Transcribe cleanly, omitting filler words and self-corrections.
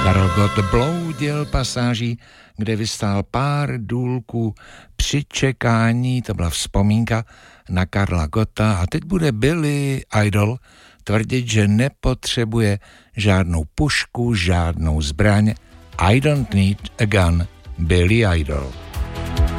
Karel Gott bloudil pasáží, kde vystál pár důlků při čekání, to byla vzpomínka na Karla Gotta, a teď bude Billy Idol tvrdit, že nepotřebuje žádnou pušku, žádnou zbraň. I don't need a gun, Billy Idol.